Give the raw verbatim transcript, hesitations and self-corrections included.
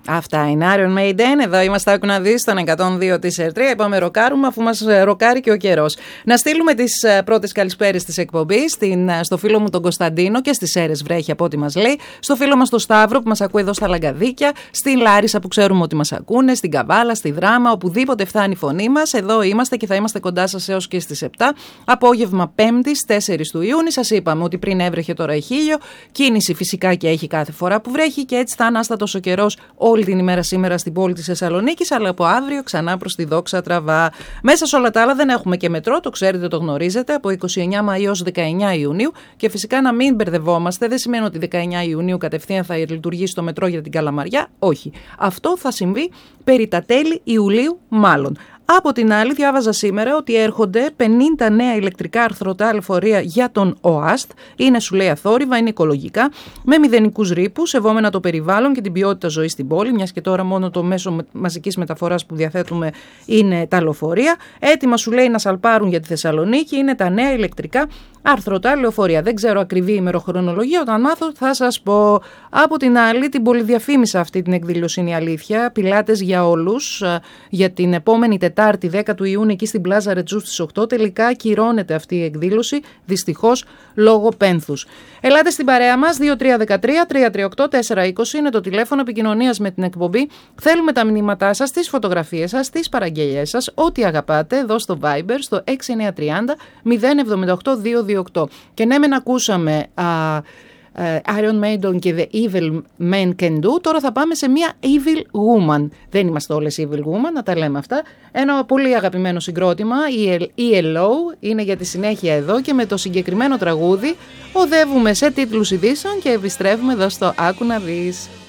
Αυτά είναι Iron Maiden. Εδώ είμαστε, άκου να δεις, στον εκατόν δύο της Ερτρία. Είπαμε ροκάρουμε αφού μας ροκάρει και ο καιρός. Να στείλουμε τις πρώτες καλησπέρες της εκπομπής στο φίλο μου τον Κωνσταντίνο και στις Σέρρες βρέχει από ό,τι μας λέει. Στο φίλο μας τον Σταύρο που μας ακούει εδώ στα Λαγκαδίκια. Στην Λάρισα που ξέρουμε ότι μας ακούνε. Στην Καβάλα, στη Δράμα, οπουδήποτε φτάνει η φωνή μας. Εδώ είμαστε και θα είμαστε κοντά σας έως και στις επτά. Απόγευμα Πέμπτης, τέσσερις του Ιούνιου. Σας είπαμε ότι πριν έβρεχε τώρα έχει ήλιο. Κίνηση φυσικά και έχει κάθε φορά που βρέχει και έτσι θα ανάστατος ο καιρός όλη την ημέρα σήμερα στην πόλη της Θεσσαλονίκης, αλλά από αύριο ξανά προς τη δόξα τραβά. Μέσα σε όλα τα άλλα δεν έχουμε και μετρό, το ξέρετε, το γνωρίζετε, από είκοσι εννέα Μαΐου έως δεκαεννέα Ιουνίου και φυσικά να μην μπερδευόμαστε, δεν σημαίνει ότι δεκαεννέα Ιουνίου κατευθείαν θα λειτουργήσει το μετρό για την Καλαμαριά, όχι. Αυτό θα συμβεί περί τα τέλη Ιουλίου μάλλον. Από την άλλη, διάβαζα σήμερα ότι έρχονται πενήντα νέα ηλεκτρικά αρθρωτά λεωφορεία για τον ΟΑΣΤ. Είναι, σου λέει, αθόρυβα, είναι οικολογικά, με μηδενικούς ρήπους, σεβόμενα το περιβάλλον και την ποιότητα ζωής στην πόλη, μιας και τώρα μόνο το μέσο μαζικής μεταφοράς που διαθέτουμε είναι τα λεωφορεία. Έτοιμα, σου λέει, να σαλπάρουν για τη Θεσσαλονίκη είναι τα νέα ηλεκτρικά αρθρωτά λεωφορεία. Δεν ξέρω ακριβή ημεροχρονολογία, όταν μάθω θα σας πω. Από την άλλη, την πολυδιαφήμισα αυτή την εκδήλωση, είναι η αλήθεια. Πιλάτες για όλους, για την επόμενη Τετάρτη δέκα του Ιούνιου εκεί στην Πλάζα Ρετζού στις οκτώ. Τελικά ακυρώνεται αυτή η εκδήλωση, δυστυχώς λόγω πένθους. Ελάτε στην παρέα μας, δύο τρία ένα τρία τρία τρία οκτώ τέσσερα είκοσι είναι το τηλέφωνο επικοινωνίας με την εκπομπή. Θέλουμε τα μηνύματά σας, τις φωτογραφίες σας, τις παραγγελίες σας, ό,τι αγαπάτε, εδώ στο Viber, στο έξι εννιά τρία μηδέν μηδέν εβδομήντα οκτώ διακόσια είκοσι οκτώ. Και ναι, μεν ακούσαμε α, Uh, Iron Maiden και The Evil Men Can Do. Τώρα θα πάμε σε μια Evil Woman. Δεν είμαστε όλες Evil Woman, να τα λέμε αυτά. Ένα πολύ αγαπημένο συγκρότημα, η ι ελ ο, είναι για τη συνέχεια εδώ και με το συγκεκριμένο τραγούδι οδεύουμε σε τίτλους ειδήσεων και επιστρέφουμε εδώ στο Άκου να δεις.